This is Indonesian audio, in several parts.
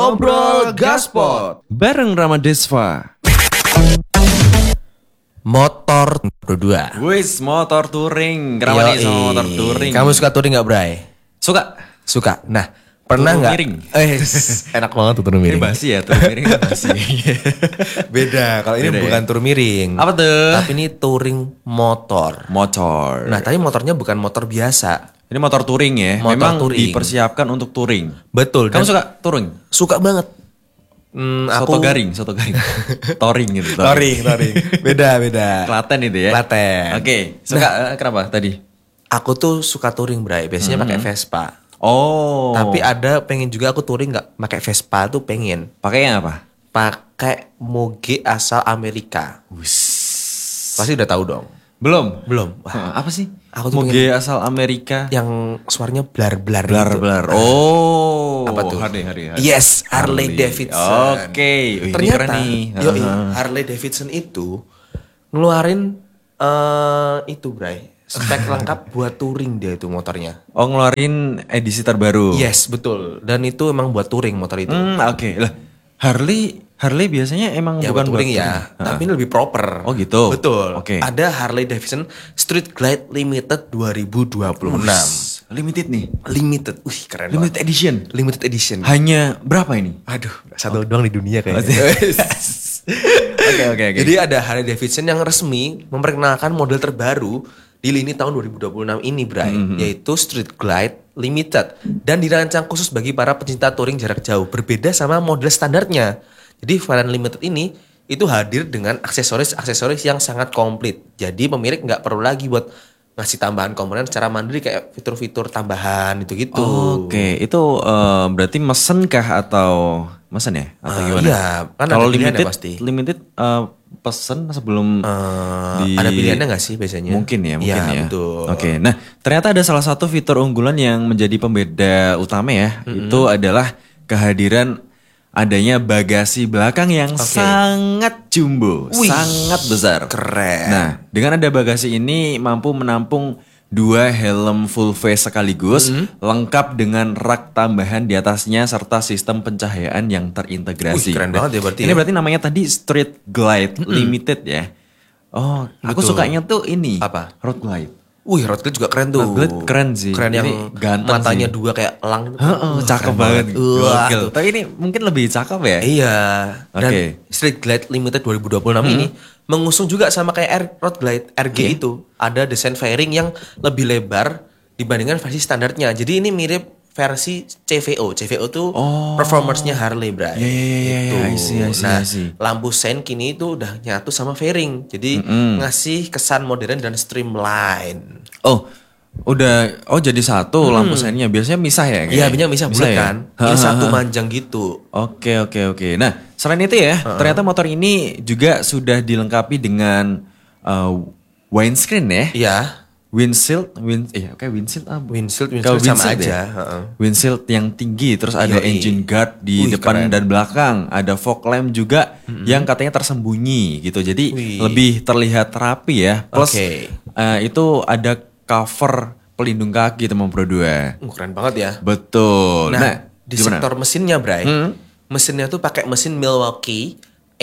Ngobrol Gaspot bareng Ramadesva. Motor berdua. Wis motor touring. Kenapa nih sama motor touring? Kamu suka touring gak, Bray? Suka. Nah, pernah Touring gak? miring. Enak banget tuh touring miring. Ini basi ya, touring miring basi. Beda, kalau ini Beda ya? bukan touring miring. Apa tuh? Tapi ini touring motor. Motor. Nah, tapi motornya bukan motor biasa. Ini motor touring ya. Motor Memang touring. dipersiapkan untuk touring. Betul. Kamu dan suka touring? Suka banget. Soto garing. Touring gitu. Touring. Beda. Klaten itu ya. Klaten. Oke, suka kenapa tadi? Aku tuh suka touring, Bray. Biasanya pakai Vespa. Oh. Tapi ada pengen juga aku touring nggak pakai Vespa tuh pengen. Pakai yang apa? Pakai moge asal Amerika. Pasti udah tahu dong. Belum. Wah, Apa sih? Aku tuh Moge asal Amerika. yang suaranya blar-blar gitu. Blar. Oh. Apa tuh? Harley. Yes, Harley Davidson. Oke. Wih, ini Ternyata keren nih. yoi, Harley Davidson itu ngeluarin itu, Bray. Spek lengkap buat touring dia itu motornya. Oh, ngeluarin edisi terbaru. Yes, betul. Dan itu emang buat touring motor itu. Oke. Lah, Harley biasanya emang Ya bukan buat touring buat ya, tapi ini lebih proper. Oh gitu? Betul. Oke. Ada Harley Davidson Street Glide Limited 2026. Limited nih. Limited, keren Limited banget. edition. Limited edition. Hanya berapa ini? Aduh, satu doang di dunia kayaknya. Oke. Jadi ada Harley Davidson yang resmi memperkenalkan model terbaru di lini tahun 2026 ini, Bray, yaitu Street Glide Limited dan dirancang khusus bagi para pecinta touring jarak jauh, berbeda sama model standarnya. Jadi varian limited ini itu hadir dengan aksesoris yang sangat komplit. Jadi pemilik nggak perlu lagi buat ngasih tambahan komponen secara mandiri kayak fitur-fitur tambahan gitu-gitu. Oke, itu berarti mesen kah atau mesen ya? Atau gimana? Iya, kan kalau ada pilihannya limited, pasti. limited pesen sebelum Ada pilihannya nggak sih biasanya? Mungkin ya. Betul. Oke, nah ternyata ada salah satu fitur unggulan yang menjadi pembeda utama ya. Itu adalah kehadiran adanya bagasi belakang yang sangat jumbo, sangat besar. Keren. Nah, dengan ada bagasi ini mampu menampung 2 helm full face sekaligus, lengkap dengan rak tambahan di atasnya serta sistem pencahayaan yang terintegrasi. Keren banget ya berarti. Ini berarti namanya tadi Street Glide Limited ya. Oh, aku Betul. sukanya tuh ini. Apa? Road Glide. Road Glide juga keren tuh. Road Glide keren sih. Keren Ini yang ganteng matanya sih. 2 kayak elang. Cakep Keren banget. Wah, Gokil. tuh. Tapi ini mungkin lebih cakep ya. Iya. Dan Oke. Street Glide Limited 2026 ini mengusung juga sama kayak Road Glide RG itu. Ada desain fairing yang lebih lebar dibandingkan versi standarnya. Jadi ini mirip versi CVO. CVO tuh performance-nya Harley, Bray. Iya, I see. Nah, lampu sen kini itu udah nyatu sama fairing. Jadi ngasih kesan modern dan streamline. Jadi satu lampu sennya. Biasanya misah ya? Iya, biasanya misah bulat ya? kan. Ini satu manjang gitu. Oke. Nah, selain itu ya, ternyata motor ini juga sudah dilengkapi dengan windscreen ya. Iya. Windshield Windshield Kalau sama windshield aja. ya? Windshield yang tinggi, terus ada Yoi. engine guard di depan keren. dan belakang, ada fog lamp juga yang katanya tersembunyi gitu, jadi lebih terlihat rapi ya. Plus Oke. itu ada cover pelindung kaki teman Pro 2. Keren banget ya. Betul. Nah, di gimana? sektor mesinnya, Bray. Mesinnya tuh pakai mesin Milwaukee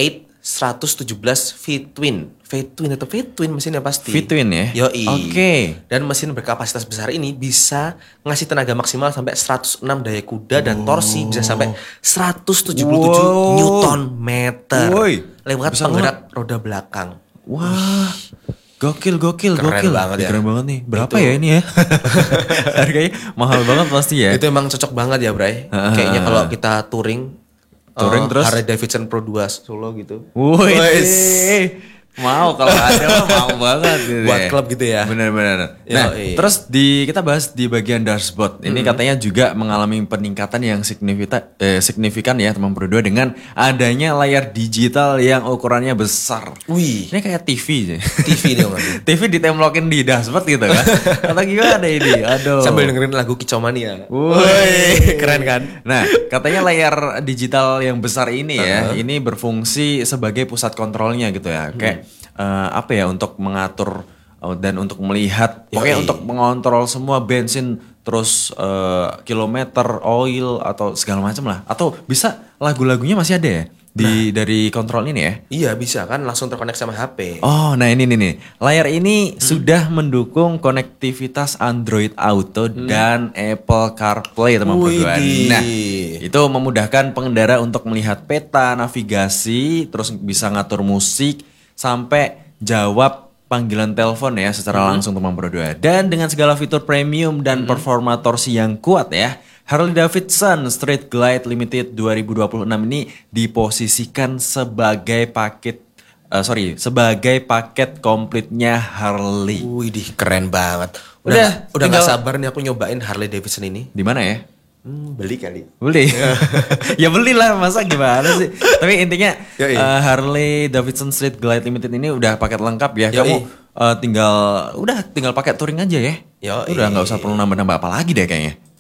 117 V-twin. V-twin mesinnya pasti. V-twin ya? Yoi. Oke. Dan mesin berkapasitas besar ini bisa ngasih tenaga maksimal sampai 106 daya kuda dan torsi bisa sampai 177 Newton meter. Woi, Lewat besar penggerak roda belakang. Wah, gokil. Keren banget ya. Keren banget nih. Berapa Itu. ya ini ya? Harganya mahal banget pasti ya. Itu emang cocok banget ya, Bray. Kayaknya kalau kita touring Terus Harley Davidson Pro 2 Solo gitu. Wih, mau kalau ada mah mau banget gitu Buat ya. klub gitu ya. Benar. Nah, Yoi. terus kita bahas di bagian dashboard. Ini katanya juga mengalami peningkatan yang signifikan ya teman Pro 2 dengan adanya layar digital yang ukurannya besar. Wih, Ini kayak TV aja. TV nih Om. TV ditemplokin di dashboard gitu kan. Atau gimana ini? Aduh. Sambil dengerin lagu Kicomania. Woi, keren kan? Nah, katanya layar digital yang besar ini ya, ini berfungsi sebagai pusat kontrolnya gitu ya. Kayak apa ya, untuk mengatur dan untuk melihat, pokoknya untuk mengontrol semua bensin terus kilometer, oil atau segala macam lah. Atau bisa lagu-lagunya masih ada ya dari kontrol ini ya? Iya bisa kan langsung terkonek sama HP. Oh, nah ini nih. Layar ini sudah mendukung konektivitas Android Auto dan Apple CarPlay, teman berdua. Nah, itu memudahkan pengendara untuk melihat peta, navigasi, terus bisa ngatur musik, sampai jawab panggilan telepon ya secara langsung, teman berdua. Dan dengan segala fitur premium dan performa torsi yang kuat ya, Harley Davidson Street Glide Limited 2026 ini diposisikan sebagai sebagai paket komplitnya Harley. Widih, keren banget. Udah gak sabar nih aku nyobain Harley Davidson ini. Di mana ya? Beli kali. Beli. Ya belilah, masa gimana sih? Tapi intinya Harley Davidson Street Glide Limited ini udah paket lengkap ya. Kamu tinggal pakai touring aja ya. Udah nggak usah perlu nambah-nambah apa lagi deh kayaknya.